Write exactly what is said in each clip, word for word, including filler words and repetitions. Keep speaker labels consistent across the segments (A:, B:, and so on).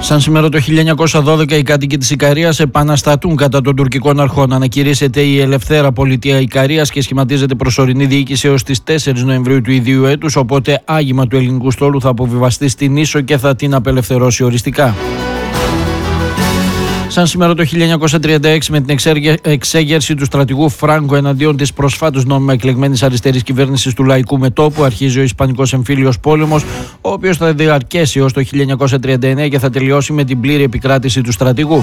A: Σαν σήμερα το χίλια εννιακόσια δώδεκα οι κάτοικοι της Ικαρίας επαναστατούν κατά των τουρκικών αρχών. Ανακηρύσσεται η Ελευθέρα Πολιτεία Ικαρίας και σχηματίζεται προσωρινή διοίκηση έως τις τέσσερις Νοεμβρίου του ίδιου έτους, οπότε άγημα του ελληνικού στόλου θα αποβιβαστεί στην Ίσο και θα την απελευθερώσει οριστικά. Σαν σήμερα το χίλια εννιακόσια τριάντα έξι, με την εξέγερση του στρατηγού Φράγκο εναντίον της προσφάτως νόμιμα εκλεγμένης αριστερής κυβέρνησης του Λαϊκού Μετώπου, αρχίζει ο Ισπανικός Εμφύλιος Πόλεμος, ο οποίος θα διαρκέσει έως το χίλια εννιακόσια τριάντα εννέα και θα τελειώσει με την πλήρη επικράτηση του στρατηγού.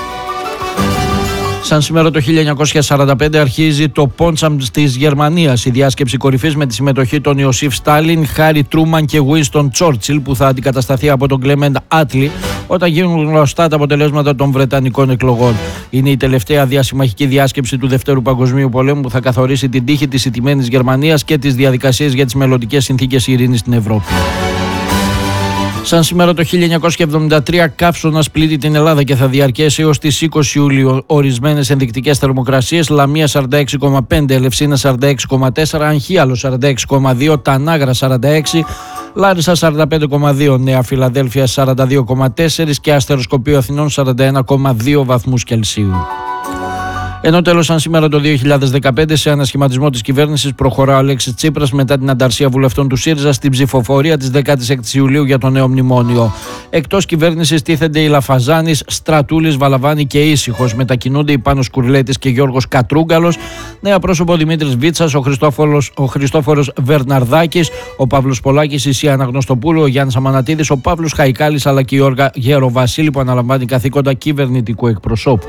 A: Σαν σήμερα το χίλια εννιακόσια σαράντα πέντε αρχίζει το Πόντσαμ της Γερμανίας, η διάσκεψη κορυφής με τη συμμετοχή των Ιωσήφ Στάλιν, Χάρι Τρούμαν και Γουίνστον Τσόρτσιλ, που θα αντικατασταθεί από τον Κλέμεντ Άτλι όταν γίνουν γνωστά τα αποτελέσματα των Βρετανικών εκλογών. Είναι η τελευταία διασημαχική διάσκεψη του Δευτέρου Παγκοσμίου Πολέμου που θα καθορίσει την τύχη της ηττημένης Γερμανίας και τις διαδικασίες για τις μελλοντικές συνθήκες ειρήνης στην Ευρώπη. Σαν σήμερα το χίλια εννιακόσια εβδομήντα τρία, καύσωνας πλήττει την Ελλάδα και θα διαρκέσει έως τις είκοσι Ιουλίου. Ορισμένες ενδεικτικές θερμοκρασίες: Λαμία σαράντα έξι κόμμα πέντε, Ελευσίνα σαράντα έξι κόμμα τέσσερα, Αγχίαλο σαράντα έξι κόμμα δύο, Τανάγρα σαράντα έξι, Λάρισα σαράντα πέντε κόμμα δύο, Νέα Φιλαδέλφια σαράντα δύο κόμμα τέσσερα και Αστεροσκοπείο Αθηνών σαράντα ένα κόμμα δύο βαθμούς Κελσίου. Ενώ τέλος, σαν σήμερα το δύο χιλιάδες δεκαπέντε, σε ανασχηματισμό της κυβέρνησης προχωρά ο Αλέξης Τσίπρας μετά την ανταρσία βουλευτών του ΣΥΡΙΖΑ στην ψηφοφορία της δεκάτη έκτη Ιουλίου για το νέο μνημόνιο. Εκτός κυβέρνησης τίθενται οι Λαφαζάνης, Στρατούλης, Βαλαβάνη και Ήσυχος. Μετακινούνται οι Πάνος Κουρλέτης και Γιώργος Κατρούγκαλος. Νέα πρόσωπο Δημήτρης Βίτσας, ο Χριστόφορος, ο Χριστόφορος Βερναρδάκης, ο Παύλος Πολάκης, η Σία Αναγνωστοπούλου, ο Γιάννης Αμανατίδης, ο Παύλος Χαϊκάλης αλλά και η Όργα Γεροβασίλη που αναλαμβάνει καθήκοντα κυβερνητικού εκπροσώπου.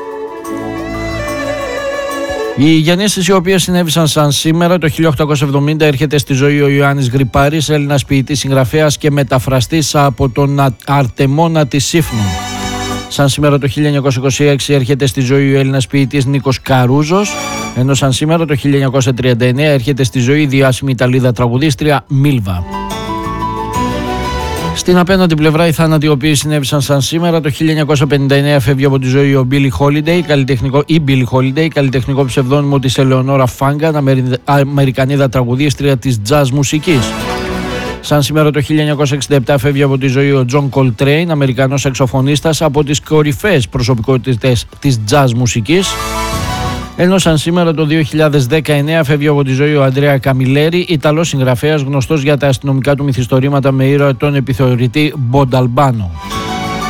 A: Οι γεννήσεις οι οποίες συνέβησαν σαν σήμερα το χίλια οκτακόσια εβδομήντα, έρχεται στη ζωή ο Ιωάννης Γρυπάρης, Έλληνας ποιητής, συγγραφέας και μεταφραστής από τον Αρτεμόνα της Σύφνου. Σαν σήμερα το χίλια εννιακόσια είκοσι έξι έρχεται στη ζωή ο Έλληνας ποιητής Νίκος Καρούζος, ενώ σαν σήμερα το χίλια εννιακόσια τριάντα εννέα έρχεται στη ζωή η διάσημη Ιταλίδα τραγουδίστρια Μίλβα. Στην απέναντι πλευρά, οι θάνατοι οι οποίοι συνέβησαν σαν σήμερα το χίλια εννιακόσια πενήντα εννέα, φεύγει από τη ζωή ο Billie Holiday, καλλιτεχνικό, ή Billie Holiday, καλλιτεχνικό ψευδόνυμο της Ελεονόρα Φάγκαν, Αμερικανίδα τραγουδίστρια της jazz μουσικής. Σαν σήμερα το χίλια εννιακόσια εξήντα επτά φεύγει από τη ζωή ο Τζον Κολτρέιν, Αμερικανός σαξοφωνίστας, από τις κορυφαίες προσωπικότητες της jazz μουσικής. Ενώ σαν σήμερα το δύο χιλιάδες δεκαεννέα φεύγει από τη ζωή ο Αντρέα Καμιλέρη, Ιταλός συγγραφέας γνωστός για τα αστυνομικά του μυθιστορήματα με ήρωα τον επιθεωρητή Μπονταλμπάνο.